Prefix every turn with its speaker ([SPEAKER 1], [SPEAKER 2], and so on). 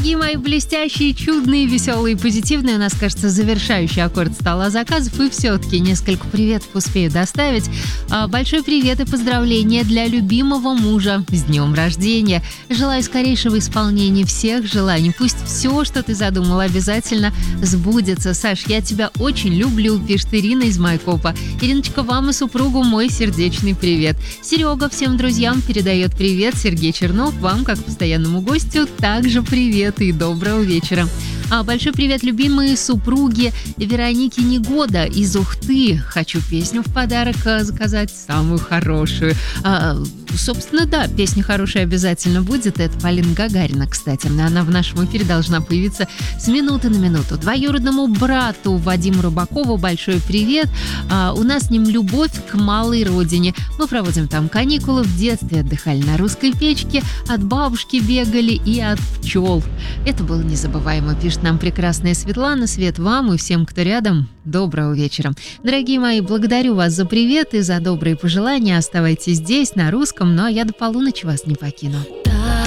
[SPEAKER 1] Дорогие мои блестящие, чудные, веселые, позитивные, у нас, кажется, завершающий аккорд стола заказов, и все-таки несколько приветов успею доставить. Большой привет и поздравления для любимого мужа с днем рождения. Желаю скорейшего исполнения всех желаний. Пусть все, что ты задумала, обязательно сбудется. Саш, я тебя очень люблю, пишет Ирина из Майкопа. Ириночка, вам и супругу мой сердечный привет. Серега всем друзьям передает привет. Сергей Чернов, вам, как постоянному гостю, также привет и доброго вечера. Большой привет любимые супруги Вероники Негода из Ухты. Хочу песню в подарок заказать, самую хорошую. Собственно, да, песня хорошая обязательно будет. Это Полина Гагарина, кстати. Она в нашем эфире должна появиться с минуты на минуту. Двоюродному брату Вадиму Рыбакову большой привет. У нас с ним любовь к малой родине. Мы проводим там каникулы. В детстве отдыхали на русской печке, от бабушки бегали и от пчел. Это было незабываемо, пишет нам прекрасная Светлана. Свет вам и всем, кто рядом. Доброго вечера. Дорогие мои, благодарю вас за привет и за добрые пожелания. Оставайтесь здесь, на русском, ну а я до полуночи вас не покину.